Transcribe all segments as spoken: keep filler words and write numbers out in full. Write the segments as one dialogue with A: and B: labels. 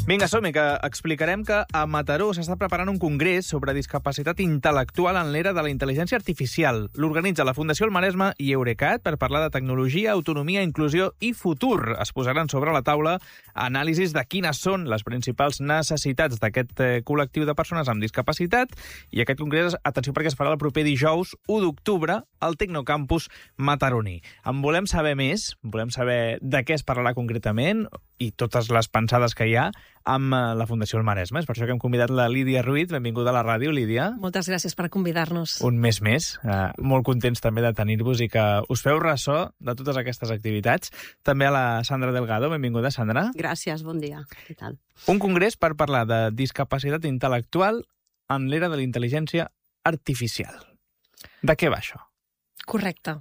A: Vinga, som-hi, que explicarem que a Mataró s'està preparant un congrés sobre discapacitat intel·lectual en l'era de la intel·ligència artificial. L'organitza la Fundació El Maresme i Eurecat per parlar de tecnologia, autonomia, inclusió i futur. Es posaran sobre la taula anàlisis de quines són les principals necessitats d'aquest eh, col·lectiu de persones amb discapacitat, i aquest congrés, atenció, perquè es farà el proper dijous u d'octubre al Tecnocampus mataroní. En volem saber més, volem saber de què es parlarà concretament i totes les pensades que hi ha amb la Fundació El Maresme. És per això que hem convidat la Lídia Ruiz. Benvinguda a la ràdio, Lídia.
B: Moltes gràcies per convidar-nos.
A: Un mes més. Eh, molt contents també de tenir-vos i que us feu ressò de totes aquestes activitats. També a la Sandra Delgado. Benvinguda, Sandra.
C: Gràcies, bon dia. Què tal?
A: Un congrés per parlar de discapacitat intel·lectual en l'era de la intel·ligència artificial. De què va això?
B: Correcte.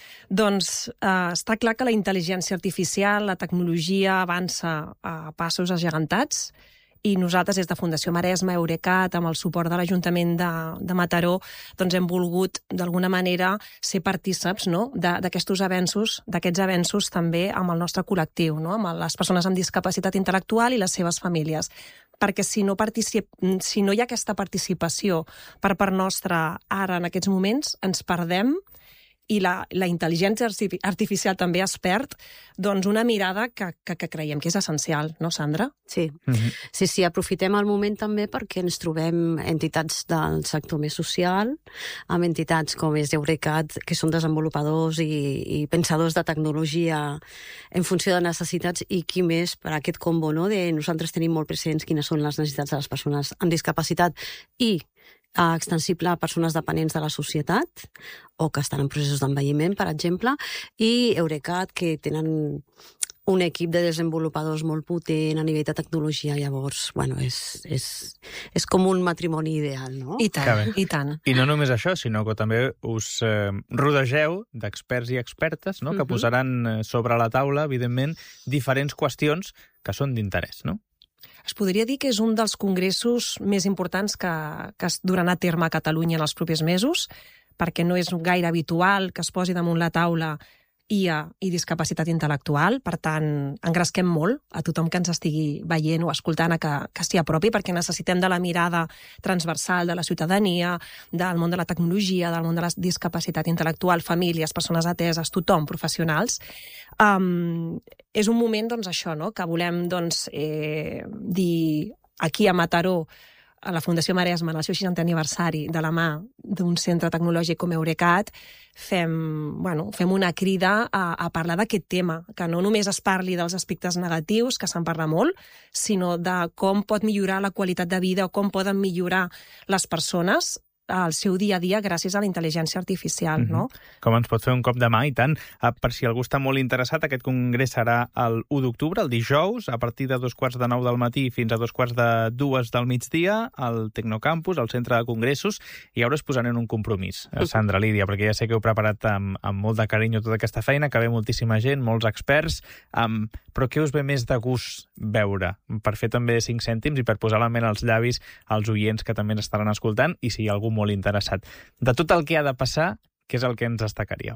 B: Doncs eh, està clar que la intel·ligència artificial, la tecnologia avança a passos agegantats i nosaltres des de Fundació Maresme, Eurecat, amb el suport de l'Ajuntament de, de Mataró, doncs hem volgut d'alguna manera ser partíceps, no?, d'aquests avenços, d'aquests avenços també amb el nostre col·lectiu, no?, amb les persones amb discapacitat intel·lectual i les seves famílies. Perquè si no, particip... si no hi ha aquesta participació per part nostra ara, en aquests moments, ens perdem i la, la intel·ligència artificial també es perd, doncs una mirada que, que, que creiem que és essencial, no, Sandra?
C: Sí.
A: Mm-hmm.
C: sí, sí, aprofitem el moment també perquè ens trobem entitats del sector més social, amb entitats com és Eurecat, que són desenvolupadors i, i pensadors de tecnologia en funció de necessitats, i qui més per aquest combo, no?, de nosaltres tenim molt presents quines són les necessitats de les persones amb discapacitat i extensible a persones dependents de la societat o que estan en processos d'envelliment, per exemple, i Eurecat, que tenen un equip de desenvolupadors molt potent a nivell de tecnologia. Llavors, bueno, és, és, és com un matrimoni ideal, no?
B: I tant, i tant.
A: I no només això, sinó que també us eh, rodegeu d'experts i expertes, no?, que
C: Mhm.
A: posaran sobre la taula, evidentment, diferents qüestions que són d'interès, no?
B: Es podria dir que és un dels congressos més importants que, que es duran a terme a Catalunya en els propers mesos, perquè no és gaire habitual que es posi damunt la taula I A i discapacitat intel·lectual. Per tant, engresquem molt a tothom que ens estigui veient o escoltant a que, que s'hi apropi, perquè necessitem de la mirada transversal de la ciutadania, del món de la tecnologia, del món de la discapacitat intel·lectual, famílies, persones ateses, tothom, professionals. Um, és un moment, doncs, això, no?, que volem, doncs, eh, dir aquí a Mataró, a la Fundació Maresme, en el seu seixantè aniversari, de la mà d'un centre tecnològic com Eurecat, fem, bueno, fem una crida a, a parlar d'aquest tema, que no només es parli dels aspectes negatius, que se'n parla molt, sinó de com pot millorar la qualitat de vida o com poden millorar les persones al seu dia a dia gràcies a la intel·ligència artificial, no?
A: Mm-hmm. Com ens pot fer un cop de mà, i tant. Per si algú està molt interessat, aquest congrés serà el u d'octubre, el dijous, a partir de dos quarts de nou del matí fins a dos quarts de dues del migdia, al Tecnocampus, al centre de congressos, i ara us posaré en un compromís, Sandra, Lídia, perquè ja sé que heu preparat amb, amb molt de carinyo tota aquesta feina, que ve moltíssima gent, molts experts, um, però què us ve més de gust veure? Per fer també cinc cèntims i per posar la ment als llavis als oients que també ens estaran escoltant, i si hi ha algú molt interessat. De tot el que ha de passar, què és el que ens destacaríeu?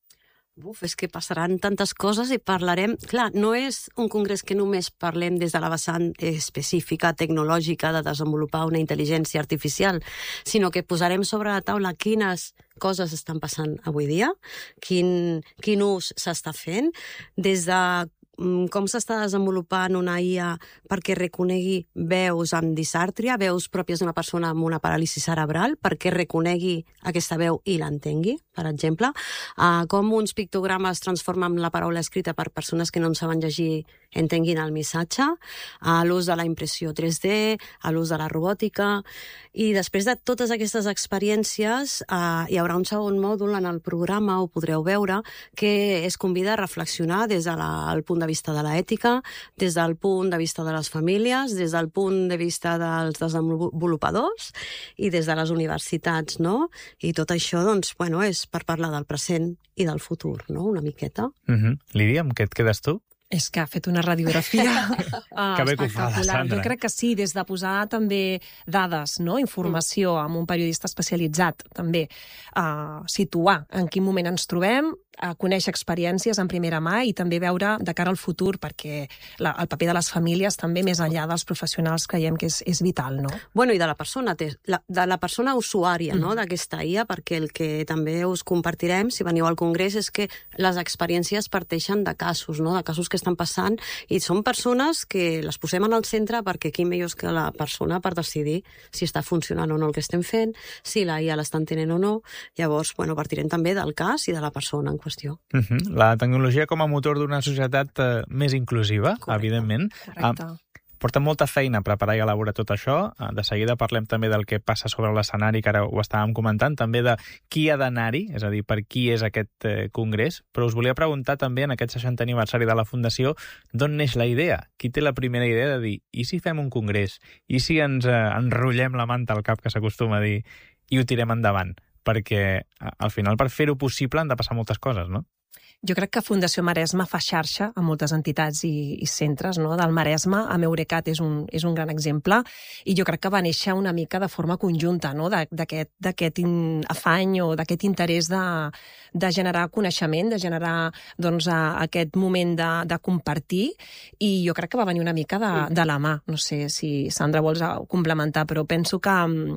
C: Uf, és que passaran tantes coses i parlarem... Clar, no és un congrés que només parlem des de la vessant específica, tecnològica, de desenvolupar una intel·ligència artificial, sinó que posarem sobre la taula quines coses estan passant avui dia, quin, quin ús s'està fent, des de com s'està desenvolupant una I A perquè reconegui veus amb disàrtria, veus pròpies d'una persona amb una paràlisi cerebral, perquè reconegui aquesta veu i l'entengui, per exemple, uh, com uns pictogrames transformen la paraula escrita per persones que no en saben llegir entenguin el missatge, a l'ús de la impressió tres D, a l'ús de la robòtica, i després de totes aquestes experiències uh, hi haurà un segon mòdul en el programa, ho podreu veure, que es convida a reflexionar des del punt de vista de l'ètica, des del punt de vista de les famílies, des del punt de vista dels desenvolupadors i des de les universitats, no? I tot això, doncs, bueno, és per parlar del present i del futur, no?, una miqueta.
A: Mm-hmm. Lídia, amb què et quedes tu?
B: És que ha fet una radiografia uh,
A: que bé que ho fa, la Sandra.
B: Jo crec que sí, des de posar també dades, no? Informació amb un periodista especialitzat, també uh, situar en quin moment ens trobem, a conèixer experiències en primera mà i també veure de cara al futur, perquè la, el paper de les famílies també més enllà dels professionals creiem que és, és vital, no?
C: Bueno, i de la persona, la, de la persona usuària, no?, d'aquesta I A, perquè el que també us compartirem, si veniu al Congrés, és que les experiències parteixen de casos, no?, de casos que estan passant, i són persones que les posem en el centre perquè qui millor que la persona per decidir si està funcionant o no el que estem fent, si la I A l'està entenent o no. Llavors, bueno, partirem també del cas i de la persona en qüestió.
A: Uh-huh. La tecnologia com a motor d'una societat eh, més inclusiva, correcte, evidentment.
B: Correcte.
A: Ah, porta molta feina a preparar i elaborar tot això. Ah, de seguida parlem també del que passa sobre l'escenari, que ara ho estàvem comentant, també de qui ha d'anar-hi, és a dir, per qui és aquest eh, congrés. Però us volia preguntar també, en aquest seixantè aniversari de la Fundació, d'on neix la idea? Qui té la primera idea de dir, i si fem un congrés? I si ens eh, enrotllem la manta al cap, que s'acostuma a dir, i ho tirem endavant? Perquè al final per fer-ho possible han de passar moltes coses, no?
B: Jo crec que Fundació Maresme fa xarxa amb moltes entitats i, i centres, no?, del Maresme. Amb Eurecat és un, és un gran exemple i jo crec que va néixer una mica de forma conjunta, no?, d'aquest, d'aquest afany o d'aquest interès de, de generar coneixement, de generar doncs, a, aquest moment de, de compartir, i jo crec que va venir una mica de, de la mà. No sé si Sandra vols complementar, però penso que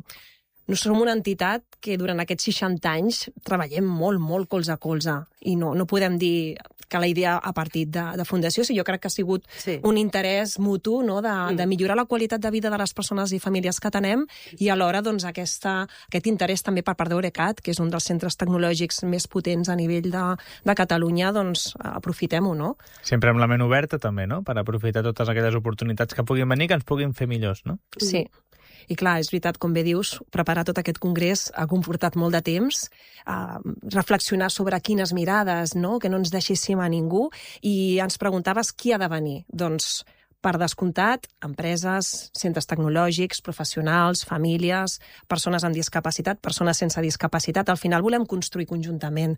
B: no som una entitat que durant aquests seixanta anys treballem molt, molt colze a colze i no, no podem dir que la idea ha partit de, de Fundació, si jo crec que ha sigut sí. un interès mutu, no?, de, mm. de millorar la qualitat de vida de les persones i famílies que tenem i alhora doncs, aquesta, aquest interès també per part d'Eurecat, que és un dels centres tecnològics més potents a nivell de, de Catalunya, doncs aprofitem-ho, no?
A: Sempre amb la ment oberta també, no?, per aprofitar totes aquelles oportunitats que puguin venir, que ens puguin fer millors, no?
B: Sí. I clar, és veritat, com bé dius, preparar tot aquest congrés ha comportat molt de temps, eh, reflexionar sobre quines mirades, no?, que no ens deixéssim a ningú, i ens preguntaves qui ha de venir. Doncs, per descomptat, empreses, centres tecnològics, professionals, famílies, persones amb discapacitat, persones sense discapacitat. Al final volem construir conjuntament.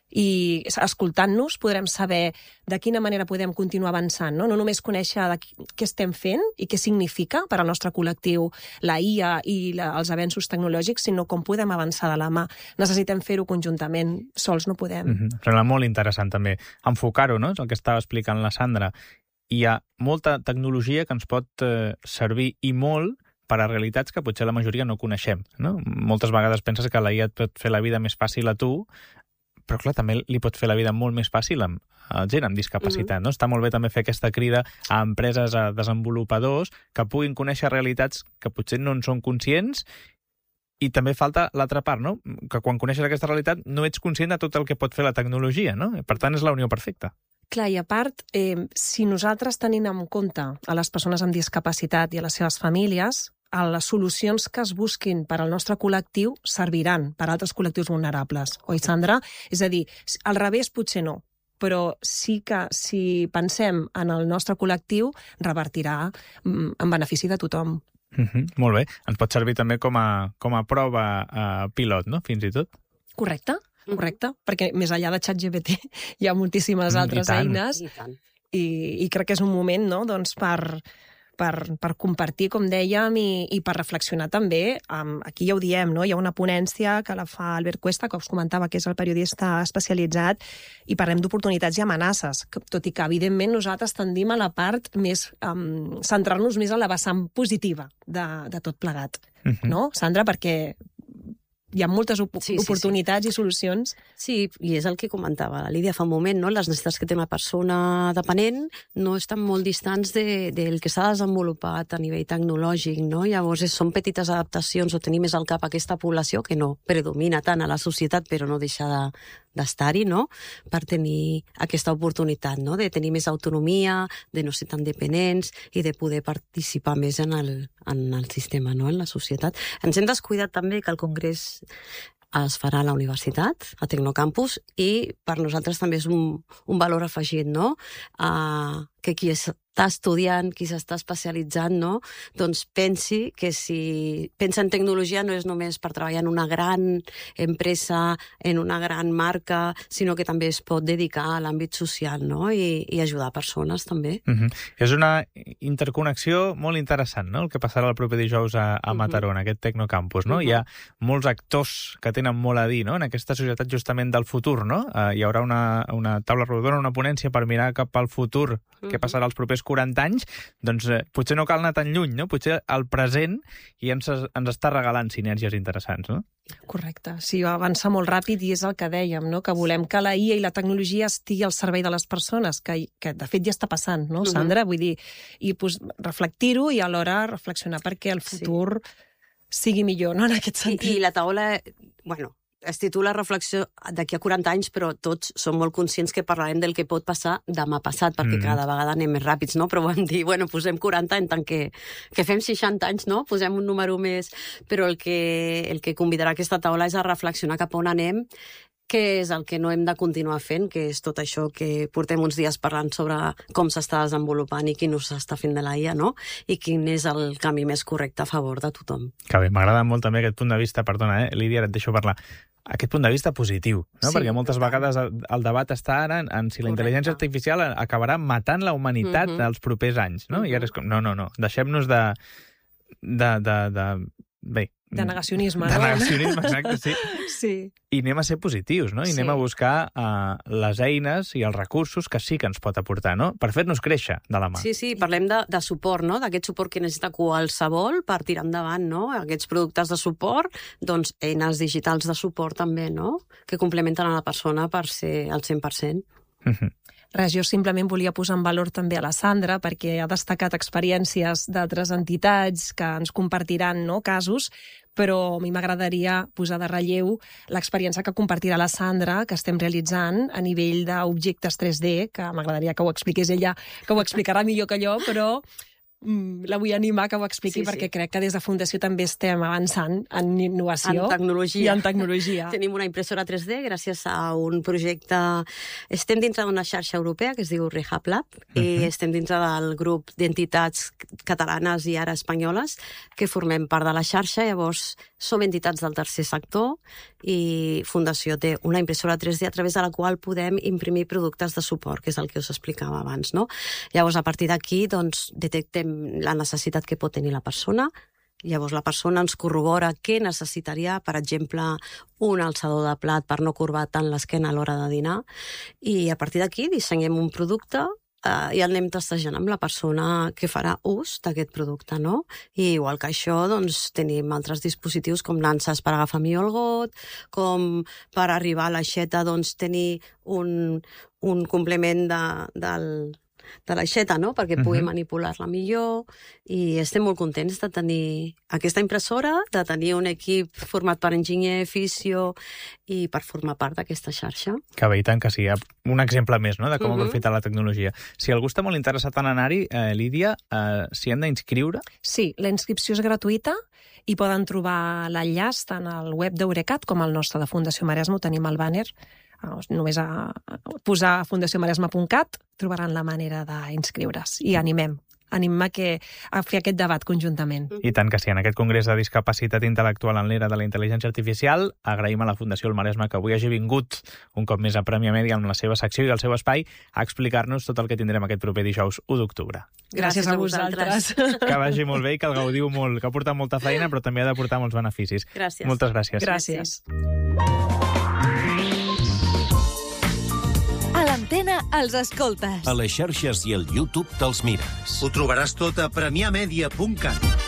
B: I escoltant-nos podrem saber de quina manera podem continuar avançant, no? No només conèixer de què estem fent i què significa per al nostre col·lectiu la I A i la, els avenços tecnològics, sinó com podem avançar de la mà. Necessitem fer-ho conjuntament, sols no podem.
A: Mm-hmm. Sembla molt interessant també enfocar-ho, no? És el que estava explicant la Sandra. Hi ha molta tecnologia que ens pot eh, servir i molt per a realitats que potser la majoria no coneixem, no? Moltes vegades penses que la I A et pot fer la vida més fàcil a tu, però clar, també li pot fer la vida molt més fàcil amb, a gent amb discapacitat, no? Està molt bé també fer aquesta crida a empreses, a desenvolupadors, que puguin conèixer realitats que potser no en són conscients, i també falta l'altra part, no?, que quan coneixes aquesta realitat no ets conscient de tot el que pot fer la tecnologia, no? Per tant, és la unió perfecta.
B: Clar, i a part, eh, si nosaltres tenim en compte a les persones amb discapacitat i a les seves famílies, a les solucions que es busquin per al nostre col·lectiu serviran per a altres col·lectius vulnerables. Oi, Sandra? És a dir, al revés potser no, però sí que si pensem en el nostre col·lectiu revertirà en benefici de tothom.
A: Mm-hmm. Molt bé. Ens pot servir també com a, com a prova eh, pilot, no?, fins i tot.
B: Correcte, correcte, perquè més enllà de ChatGPT hi ha moltíssimes
A: mm,
B: altres
A: i
B: eines
C: I, tant.
B: i, i crec que és un moment, no?, doncs per... Per, per compartir, com dèiem, i, i per reflexionar també. Um, aquí ja ho diem, no? Hi ha una ponència que la fa Albert Cuesta, que us comentava que és el periodista especialitzat, i parlem d'oportunitats i amenaces, que, tot i que, evidentment, nosaltres tendim a la part més... Um, centrar-nos més a la vessant positiva de, de tot plegat. Uh-huh. No, Sandra? Perquè hi ha moltes op sí, sí, oportunitats sí. i solucions.
C: Sí, i és el que comentava la Lídia fa un moment, no? Les necessitats que té una persona dependent no estan molt distants de, del que s'ha desenvolupat a nivell tecnològic, no? Llavors són petites adaptacions o tenir més al cap aquesta població que no predomina tant a la societat però no deixa de d'estar-hi, no?, per tenir aquesta oportunitat, no?, de tenir més autonomia, de no ser tan dependents i de poder participar més en el, en el sistema, no?, en la societat. Ens hem descuidat també que el Congrés es farà a la universitat, a Tecnocampus, i per nosaltres també és un, un valor afegit, no?, uh, que qui està s'està estudiant, qui s'està especialitzant, no? Doncs pensi que si pensa en tecnologia no és només per treballar en una gran empresa, en una gran marca, sinó que també es pot dedicar a l'àmbit social, no? I, i ajudar persones, també.
A: Uh-huh. És una interconnexió molt interessant, no?, el que passarà el proper dijous a, a Mataró, en aquest Tecnocampus, no? Uh-huh. Hi ha molts actors que tenen molt a dir, no?, en aquesta societat justament del futur, no? Uh, hi haurà una, una taula rodona, una ponència per mirar cap al futur, uh-huh. què passarà els propers quaranta anys, doncs eh, potser no cal anar tan lluny, no? Potser el present i ens, ens està regalant sinergies interessants, no?
B: Correcte. Sí, avança molt ràpid i és el que dèiem, no? Que volem que la I A i la tecnologia estigui al servei de les persones, que, que de fet ja està passant, no, Sandra? Uh-huh. Vull dir, i pues, reflectir-ho i alhora reflexionar perquè el futur sí. sigui millor, no?, en aquest sentit.
C: I, i la taula, bueno, es titula Reflexió d'aquí a quaranta anys, però tots som molt conscients que parlarem del que pot passar demà passat, perquè mm. cada vegada anem més ràpids, no? Però vam dir, bueno, posem quaranta en tant que, que fem seixanta anys, no? Posem un número més, però el que, el que convidarà aquesta taula és a reflexionar cap a on anem, què és el que no hem de continuar fent, que és tot això que portem uns dies parlant sobre com s'està desenvolupant i quin ús s'està fent de la I A, no? I quin és el camí més correcte a favor de tothom.
A: Que bé, m'agrada molt també aquest punt de vista, perdona, eh? Lídia, et deixo parlar. Aquest punt de vista positiu, no? Sí, perquè moltes total. vegades el, el debat està ara en, en si la Correcte. intel·ligència artificial acabarà matant la humanitat uh-huh. els propers anys, no? Uh-huh. I ara és com, no, no, no, deixem-nos de... de, de, de bé,
B: de negacionisme,
A: de
B: no?
A: De negacionisme, exacte, sí.
B: Sí.
A: I anem a ser positius, no? I sí. anem a buscar uh, les eines i els recursos que sí que ens pot aportar, no? Per fer-nos créixer de la mà.
C: Sí, sí, parlem de, de suport, no? D'aquest suport que necessita qualsevol per tirar endavant, no? Aquests productes de suport, doncs eines digitals de suport també, no? Que complementen a la persona per ser al cent per cent.
A: Uh-huh.
B: Res, jo simplement volia posar en valor també a la Sandra perquè ha destacat experiències d'altres entitats que ens compartiran, no?, casos, però a mi m'agradaria posar de relleu l'experiència que compartirà la Sandra, que estem realitzant a nivell d'objectes tres D, que m'agradaria que ho expliqués ella, que ho explicarà millor que jo, però mm, la vull animar que ho expliqui sí, perquè sí. crec que des de Fundació també estem avançant en innovació
C: en tecnologia.
B: i en tecnologia.
C: Tenim una impressora tres D gràcies a un projecte... Estem dintre d'una xarxa europea que es diu Rehab Lab uh-huh. i estem dintre del grup d'entitats catalanes i ara espanyoles que formem part de la xarxa. Llavors, som entitats del tercer sector i Fundació té una impressora tres D a través de la qual podem imprimir productes de suport, que és el que us explicava abans, no? Llavors, a partir d'aquí, doncs, detectem la necessitat que pot tenir la persona. Llavors la persona ens corrobora què necessitaria, per exemple, un alçador de plat per no corbar tant l'esquena a l'hora de dinar, i a partir d'aquí dissenyem un producte eh, i el anem testejant amb la persona que farà ús d'aquest producte, no? I igual que això, doncs, tenim altres dispositius com nanses per agafar millor el got, com per arribar a l'aixeta, doncs, tenir un, un complement de, del... de l'aixeta, no?, perquè pugui uh-huh. manipular-la millor, i estem molt contents de tenir aquesta impressora, de tenir un equip format per enginyer, fisio, i per formar part d'aquesta xarxa.
A: Que bé, i tant que sí. Un exemple més, no?, de com uh-huh. aprofitar la tecnologia. Si algú està molt interessat en anar-hi, eh, Lídia, eh, s'hi han d'inscriure?
B: Sí, la inscripció és gratuïta i poden trobar l'enllaç tant al web d'Eurecat com al nostre de Fundació Maresma, ho tenim al bàner. Només a posar fundació maresma punt cat trobaran la manera d'inscriure's i animem. Animem a, que, a fer aquest debat conjuntament.
A: I tant que sí, en aquest Congrés de Discapacitat Intel·lectual en l'era de la intel·ligència artificial, agraïm a la Fundació El Maresme que avui hagi vingut un cop més a Prèmia Mèdia amb la seva secció i el seu espai a explicar-nos tot el que tindrem aquest proper dijous u d'octubre.
B: Gràcies a vosaltres.
A: Que vagi molt bé i que el gaudiu molt, que ha portat molta feina, però també ha de portar molts beneficis.
C: Gràcies.
A: Moltes gràcies.
B: Gràcies.
D: A l'antena els escoltes.
E: A les xarxes i al YouTube te'ls mires.
F: Ho trobaràs tot a premià media punt cat.